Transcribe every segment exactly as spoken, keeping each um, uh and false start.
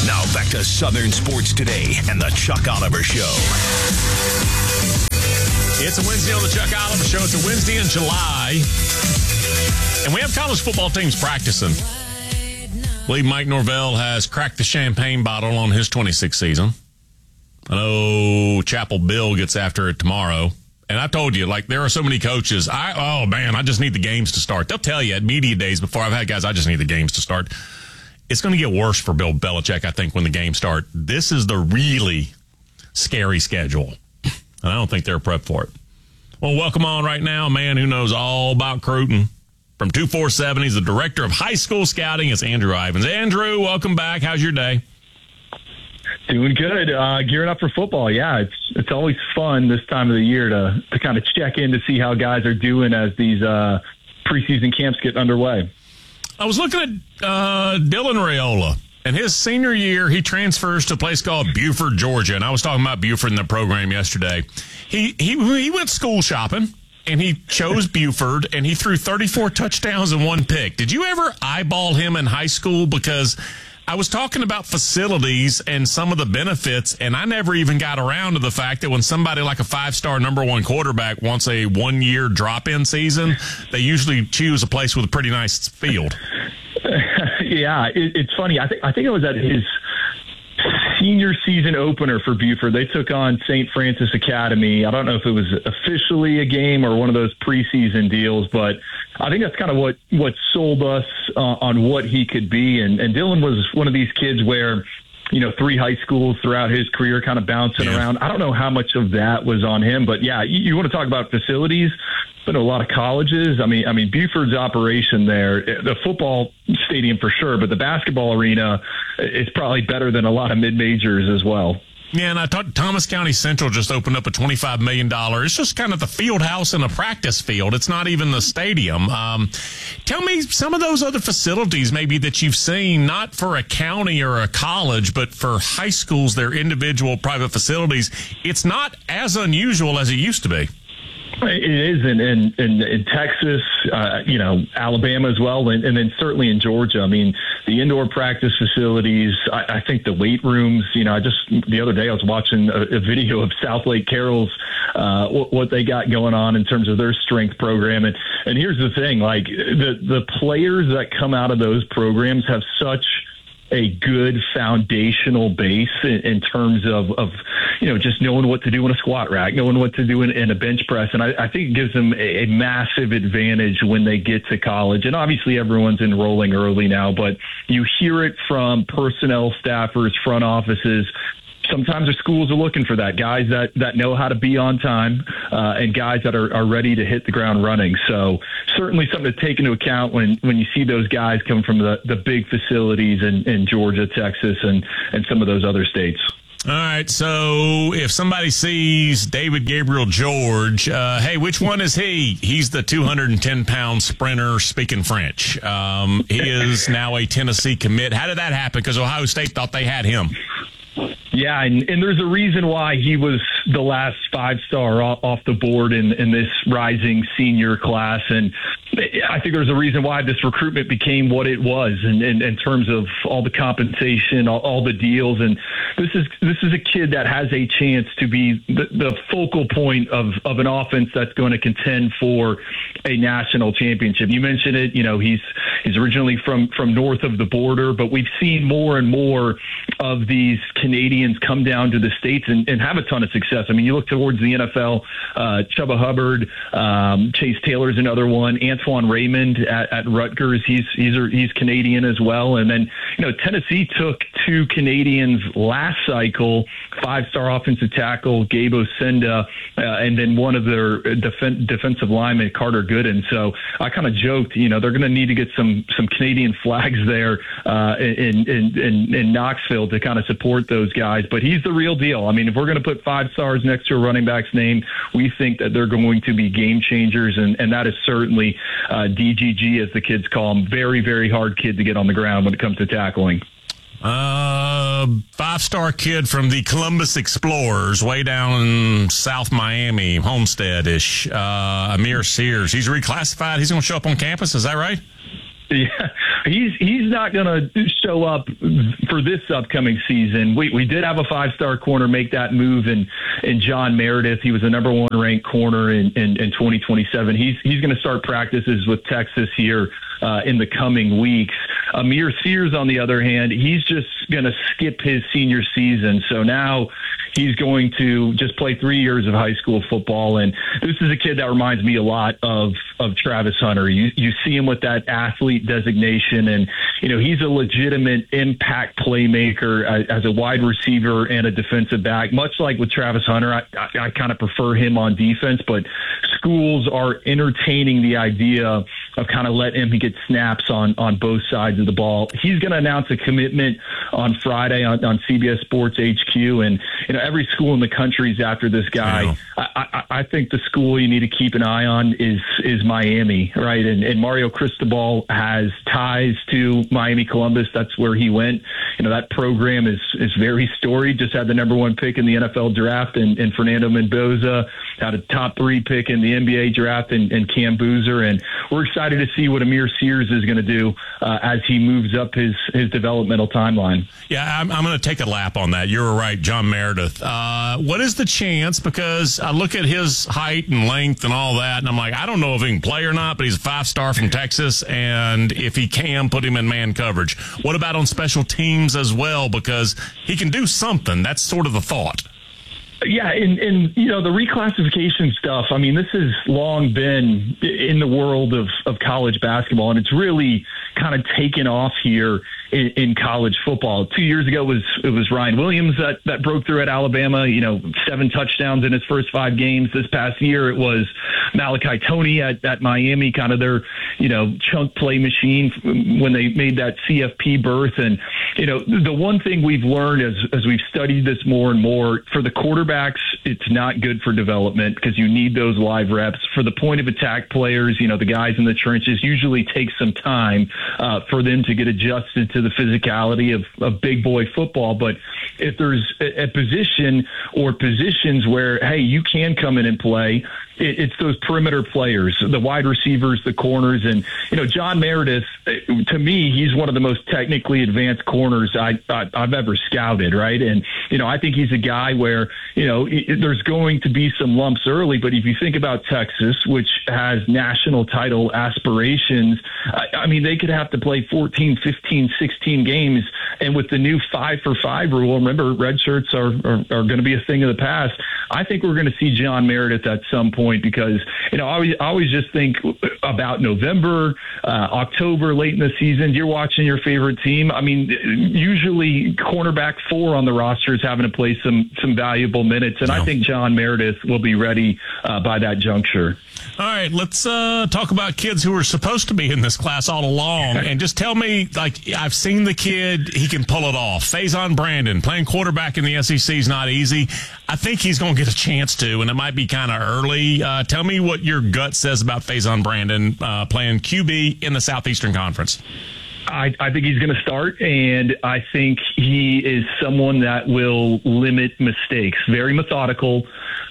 Now back to Southern Sports Today and the Chuck Oliver Show. It's a Wednesday on the Chuck Oliver Show. It's a Wednesday in July. And we have college football teams practicing. I believe Mike Norvell has cracked the champagne bottle on his twenty-sixth season. I know Chapel Bill gets after it tomorrow. And I told you, like, there are so many coaches. I Oh, man, I just need the games to start. They'll tell you at media days before, I've had guys, I just need the games to start. It's going to get worse for Bill Belichick, I think, when the games start. This is the really scary schedule. And I don't think they're prepped for it. Well, welcome on right now, a man who knows all about Cruton. From two forty-seven, he's the director of high school scouting. It's Andrew Ivins. Andrew, welcome back. How's your day? Doing good. Uh, gearing up for football. Yeah, it's it's always fun this time of the year to, to kind of check in to see how guys are doing as these uh, preseason camps get underway. I was looking at uh, Dylan Raiola. In his senior year, he transfers to a place called Buford, Georgia. And I was talking about Buford in the program yesterday. He he he went school shopping, and he chose Buford, and he threw thirty-four touchdowns and one pick. Did you ever eyeball him in high school? Because I was talking about facilities and some of the benefits, and I never even got around to the fact that when somebody like a five-star number one quarterback wants a one-year drop-in season, they usually choose a place with a pretty nice field. Yeah, it, it's funny. I think I think it was at his senior season opener for Buford. They took on Saint Francis Academy. I don't know if it was officially a game or one of those preseason deals, but I think that's kind of what, what sold us uh, on what he could be. And, and Dylan was one of these kids where, you know, three high schools throughout his career kind of bouncing yeah. around. I don't know how much of that was on him, but yeah, you, you want to talk about facilities. Been to a lot of colleges. I mean, I mean, Buford's operation there, the football stadium for sure, but the basketball arena is probably better than a lot of mid-majors as well. Yeah, and I thought Thomas County Central just opened up a twenty-five million dollars. It's just kind of the field house and a practice field. It's not even the stadium. Um, tell me some of those other facilities maybe that you've seen, not for a county or a college, but for high schools, their individual private facilities. It's not as unusual as it used to be. It is in, in, in, in Texas, uh, you know, Alabama as well, and, and then certainly in Georgia. I mean, the indoor practice facilities, I, I think the weight rooms, you know, I just the other day I was watching a, a video of South Lake Carroll's, uh, what, what they got going on in terms of their strength program. And, and here's the thing, like the, the players that come out of those programs have such a good foundational base in, in terms of, of, you know, just knowing what to do in a squat rack, knowing what to do in, in a bench press. And I, I think it gives them a, a massive advantage when they get to college. And obviously everyone's enrolling early now, but you hear it from personnel staffers, front offices. Sometimes the schools are looking for that, guys that, that know how to be on time uh, and guys that are, are ready to hit the ground running. So certainly something to take into account when, when you see those guys come from the, the big facilities in, in Georgia, Texas, and, and some of those other states. All right, so if somebody sees David Gabriel George, uh, hey, which one is he? He's the two hundred ten pound sprinter speaking French. Um, he is now a Tennessee commit. How did that happen? Because Ohio State thought they had him. Yeah, and, and there's a reason why he was the last five-star off, off the board in, in this rising senior class. And I think there's a reason why this recruitment became what it was in, in, in terms of all the compensation, all, all the deals. And this is this is a kid that has a chance to be the, the focal point of, of an offense that's going to contend for a national championship. You mentioned it, you know, he's he's originally from, from north of the border, but we've seen more and more of these Canadians come down to the States and, and have a ton of success. I mean, you look towards the N F L, uh, Chuba Hubbard, um, Chase Taylor's another one, Antoine Raymond at, at Rutgers, he's, he's, he's Canadian as well. And then, you know, Tennessee took two Canadians last cycle, five-star offensive tackle, Gabe Osenda, uh, and then one of their def- defensive linemen, Carter Gooden. So I kind of joked, you know, they're going to need to get some, some Canadian flags there uh, in, in, in, in Knoxville to kind of support those guys. But he's the real deal. I mean, if we're going to put five stars next to a running back's name, we think that they're going to be game changers, and, and that is certainly uh, D G G, as the kids call him. Very, very hard kid to get on the ground when it comes to tackling. Uh, five-star kid from the Columbus Explorers, way down in South Miami, Homestead-ish, uh, Amir Sears. He's reclassified. He's going to show up on campus. Is that right? Yeah, He's he's not going to show up for this upcoming season. We we did have a five-star corner make that move in, in John Meredith. He was the number one ranked corner in, in, in twenty twenty-seven. He's he's going to start practices with Texas here uh, in the coming weeks. Amir Sears, on the other hand, he's just going to skip his senior season. So now he's going to just play three years of high school football. And this is a kid that reminds me a lot of, of Travis Hunter. You, you see him with that athlete designation, and, you know, he's a legitimate impact playmaker as, as a wide receiver and a defensive back. Much like with Travis Hunter, I, I, I kind of prefer him on defense, but schools are entertaining the idea of kind of letting him get snaps on, on both sides of the ball. He's going to announce a commitment on Friday on, on C B S Sports H Q, and, you know, every school in the country is after this guy. I, I, I think the school you need to keep an eye on is is Miami, right? And, and Mario Cristobal has ties to Miami Columbus. That's where he went. You know, that program is is very storied. Just had the number one pick in the N F L draft, and, and Fernando Mendoza had a top three pick in the N B A draft, and, and Cam Boozer. And we're excited to see what Amir Sears is going to do uh, as he moves up his his developmental timeline. Yeah, I'm, I'm going to take a lap on that. You're right, John Meredith. Uh, what is the chance? Because I look at his height and length and all that, and I'm like, I don't know if he can play or not, but he's a five-star from Texas, and if he can, put him in man coverage. What about on special teams as well? Because he can do something. That's sort of the thought. Yeah, and, and, you know, the reclassification stuff, I mean, this has long been in the world of, of college basketball, and it's really kind of taken off here in, in college football. Two years ago, it was it was Ryan Williams that, that broke through at Alabama, you know, seven touchdowns in his first five games. This past year, it was Malachi Toney at, at Miami, kind of their, you know, chunk play machine when they made that C F P berth. And, you know, the one thing we've learned as, as we've studied this more and more, for the quarterbacks, it's not good for development because you need those live reps. For the point of attack players, you know, the guys in the trenches usually take some time uh, for them to get adjusted to the physicality of, of big boy football. But if there's a, a position or positions where, hey, you can come in and play, it, it's those perimeter players, the wide receivers, the corners. And, you know, John Meredith, to me, he's one of the most technically advanced corners I, I, I've ever scouted, right? And, you know, I think he's a guy where, you know, it, there's going to be some lumps early, but if you think about Texas, which has national title aspirations, I, I mean, they could have to play fourteen, fifteen, sixteen games. And with the new five for five rule, remember, red shirts are, are, are going to be a thing of the past. I think we're going to see John Meredith at some point because, you know, I always, I always just think about November, uh, October, late in the season, you're watching your favorite team. I mean, usually cornerback four on the roster is having to play some, some valuable minutes. And no. I think John Meredith will be ready uh, by that juncture. All right, let's uh, talk about kids who were supposed to be in this class all along. And just tell me, like, I've seen the kid, he can pull it off. Faison Brandon, playing quarterback in the S E C is not easy. I think he's going to get a chance to, and it might be kind of early. Uh, tell me what your gut says about Faison Brandon uh, playing Q B in the Southeastern Conference. I, I think he's going to start, and I think he is someone that will limit mistakes. Very methodical.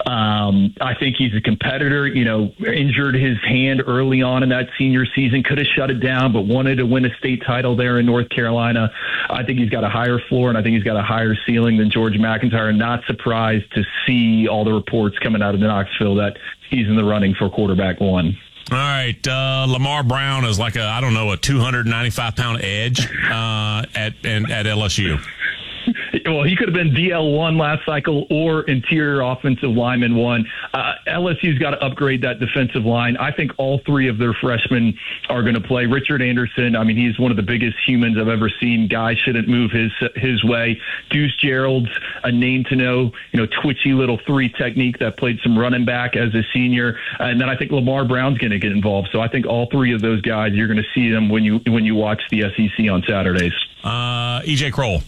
Um, I think he's a competitor. You know, injured his hand early on in that senior season, could have shut it down, but wanted to win a state title there in North Carolina. I think he's got a higher floor, and I think he's got a higher ceiling than George McIntyre. Not surprised to see all the reports coming out of Knoxville that he's in the running for quarterback one. All right, uh, Lamar Brown is like a, I don't know, a two hundred ninety-five pound edge uh, at and, at L S U. Well, he could have been D L one last cycle or interior offensive lineman one. Uh, L S U's got to upgrade that defensive line. I think all three of their freshmen are going to play. Richard Anderson, I mean, he's one of the biggest humans I've ever seen. Guy shouldn't move his his way. Deuce Gerald's a name to know, you know, twitchy little three technique that played some running back as a senior. And then I think Lamar Brown's going to get involved. So I think all three of those guys, you're going to see them when you when you watch the S E C on Saturdays. Uh, E J Kroll.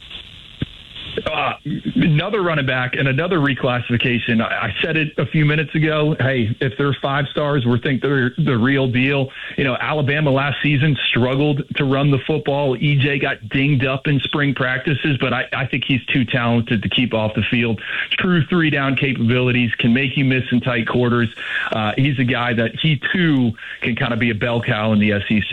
Uh, another running back and another reclassification. I, I said it a few minutes ago. Hey, if they're five stars, we think they're the real deal. You know, Alabama last season struggled to run the football. E J got dinged up in spring practices, but I, I think he's too talented to keep off the field. True three down capabilities, can make you miss in tight quarters. Uh, he's a guy that he too can kind of be a bell cow in the S E C.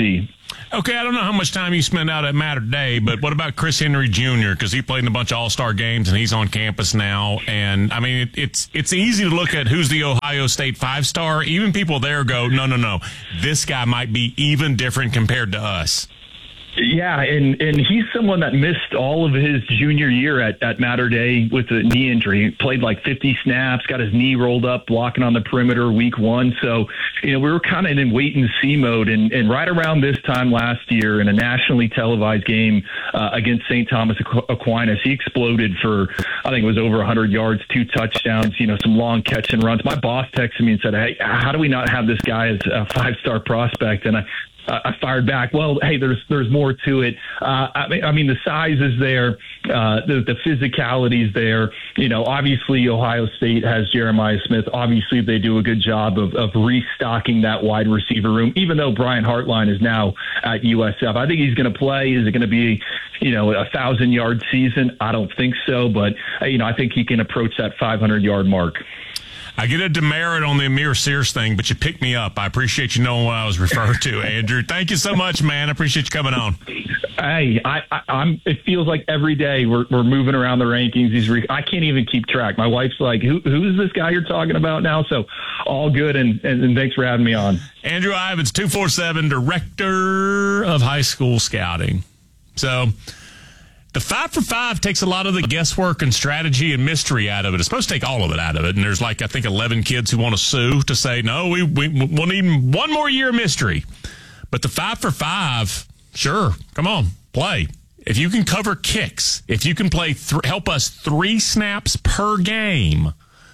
Okay, I don't know how much time you spend out at Matter Day, but what about Chris Henry Junior? Because he played in a bunch of All-Star games, and he's on campus now. And, I mean, it, it's it's easy to look at who's the Ohio State five-star. Even people there go, no, no, no. This guy might be even different compared to us. Yeah, and, and he's someone that missed all of his junior year at, at Matter Day with a knee injury. He played like fifty snaps, got his knee rolled up, blocking on the perimeter week one. So, you know, we were kind of in wait-and-see mode. And, and right around this time last year in a nationally televised game uh, against Saint Thomas Aquinas, he exploded for, I think it was over one hundred yards, two touchdowns, you know, some long catch and runs. My boss texted me and said, hey, how do we not have this guy as a five-star prospect? And I I fired back, well, hey, there's there's more to it. Uh, I, mean, I mean, the size is there. Uh, the, the physicality is there. You know, obviously, Ohio State has Jeremiah Smith. Obviously, they do a good job of, of restocking that wide receiver room, even though Brian Hartline is now at U S F. I think he's going to play. Is it going to be, you know, a thousand-yard season? I don't think so. But, uh, you know, I think he can approach that five hundred-yard mark. I get a demerit on the Amir Sears thing, but you picked me up. I appreciate you knowing what I was referring to, Andrew. Thank you so much, man. I appreciate you coming on. Hey, I, I, I'm. It feels like every day we're we're moving around the rankings. These re- I can't even keep track. My wife's like, "Who who's this guy you're talking about now?" So, all good, and, and, and thanks for having me on. Andrew Ivins, two forty-seven, Director of High School Scouting. So, the five for five takes a lot of the guesswork and strategy and mystery out of it. It's supposed to take all of it out of it. And there's like, I think, eleven kids who want to sue to say, no, we, we, we'll need one more year of mystery. But the five for five, sure, come on, play. If you can cover kicks, if you can play, th- help us three snaps per game,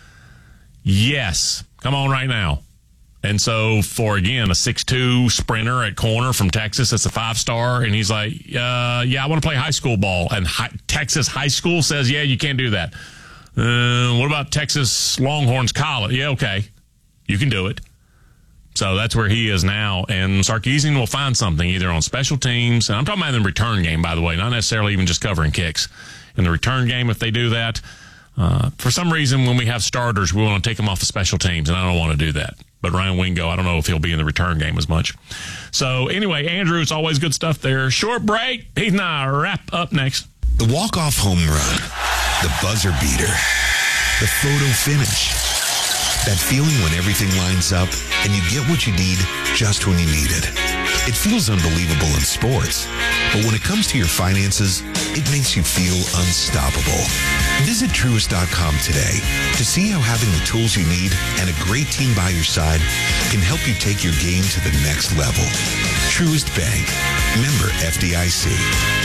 yes, come on right now. And so for, again, a six two sprinter at corner from Texas, that's a five-star, and he's like, uh, yeah, I want to play high school ball. And hi- Texas high school says, yeah, you can't do that. Uh, what about Texas Longhorns College? Yeah, okay, you can do it. So that's where he is now. And Sarkisian will find something either on special teams, and I'm talking about in the return game, by the way, not necessarily even just covering kicks. In the return game, if they do that, uh, for some reason when we have starters, we want to take them off of special teams, and I don't want to do that. But Ryan Wingo, I don't know if he'll be in the return game as much. So anyway, Andrew, it's always good stuff there. Short break. He's not wrap up next. The walk-off home run, the buzzer beater, the photo finish. That feeling when everything lines up and you get what you need just when you need it. It feels unbelievable in sports, but when it comes to your finances, it makes you feel unstoppable. Visit Truist dot com today to see how having the tools you need and a great team by your side can help you take your game to the next level. Truist Bank, member F D I C.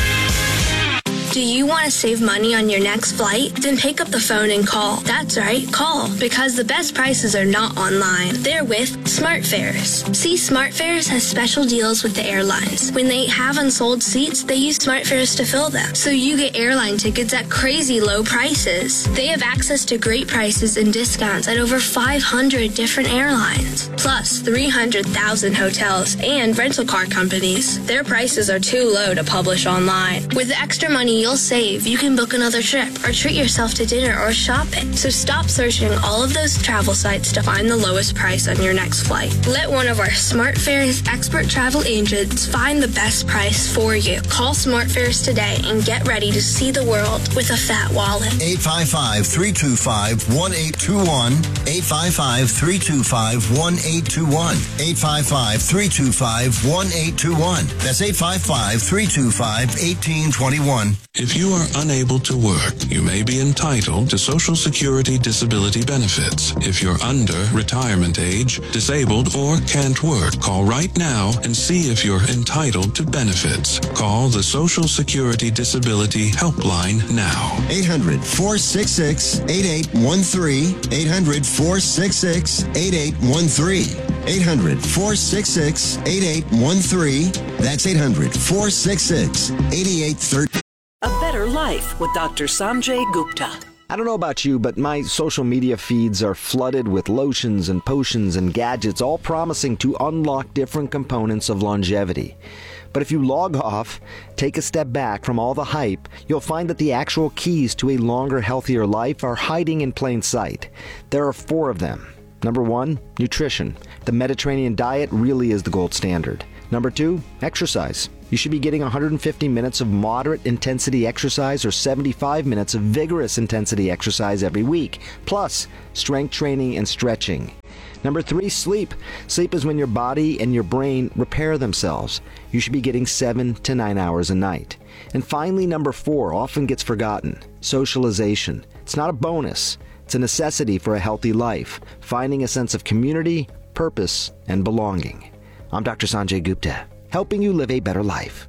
Do you want to save money on your next flight? Then pick up the phone and call. That's right, call. Because the best prices are not online. They're with SmartFares. See, SmartFares has special deals with the airlines. When they have unsold seats, they use SmartFares to fill them. So you get airline tickets at crazy low prices. They have access to great prices and discounts at over five hundred different airlines. Plus three hundred thousand hotels and rental car companies. Their prices are too low to publish online. With the extra money you'll save, you can book another trip or treat yourself to dinner or shopping. So stop searching all of those travel sites to find the lowest price on your next flight. Let one of our SmartFares expert travel agents find the best price for you. Call SmartFares today and get ready to see the world with a fat wallet. eight five five, three two five, one eight two one. eight five five, three two five, one eight two one. eight five five, three two five, one eight two one. That's eight five five, three two five, one eight two one. If you are unable to work, you may be entitled to Social Security disability benefits. If you're under retirement age, disabled, or can't work, call right now and see if you're entitled to benefits. Call the Social Security Disability Helpline now. eight hundred, four six six, eight eight one three. eight hundred, four six six, eight eight one three. eight hundred, four six six, eight eight one three. That's eight hundred, four six six, eight eight one three. A Better Life with Doctor Sanjay Gupta. I don't know about you, but my social media feeds are flooded with lotions and potions and gadgets, all promising to unlock different components of longevity. But if you log off, take a step back from all the hype, you'll find that the actual keys to a longer, healthier life are hiding in plain sight. There are four of them. Number one, nutrition. The Mediterranean diet really is the gold standard. Number two, exercise. You should be getting one hundred fifty minutes of moderate intensity exercise or seventy-five minutes of vigorous intensity exercise every week, plus strength training and stretching. Number three, sleep. Sleep is when your body and your brain repair themselves. You should be getting seven to nine hours a night. And finally, number four, often gets forgotten, socialization. It's not a bonus. It's a necessity for a healthy life, finding a sense of community, purpose, and belonging. I'm Doctor Sanjay Gupta, helping you live a better life.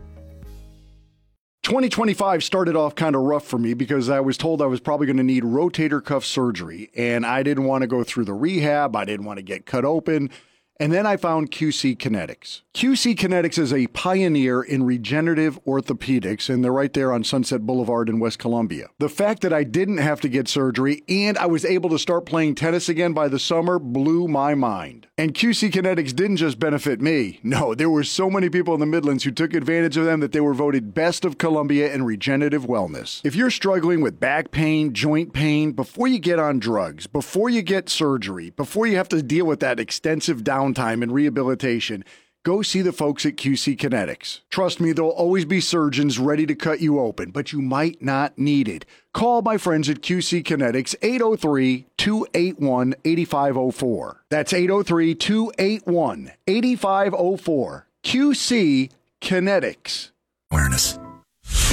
twenty twenty-five started off kind of rough for me because I was told I was probably going to need rotator cuff surgery, and I didn't want to go through the rehab. I didn't want to get cut open. And then I found Q C Kinetics. Q C Kinetics is a pioneer in regenerative orthopedics, and they're right there on Sunset Boulevard in West Columbia. The fact that I didn't have to get surgery and I was able to start playing tennis again by the summer blew my mind. And Q C Kinetics didn't just benefit me. No, there were so many people in the Midlands who took advantage of them that they were voted Best of Columbia in regenerative wellness. If you're struggling with back pain, joint pain, before you get on drugs, before you get surgery, before you have to deal with that extensive downtime and rehabilitation, go see the folks at Q C Kinetics. Trust me, there'll always be surgeons ready to cut you open, but you might not need it. Call my friends at Q C Kinetics, eight oh three, two eight one, eight five oh four. That's eight oh three, two eight one, eight five oh four. Q C Kinetics. Awareness.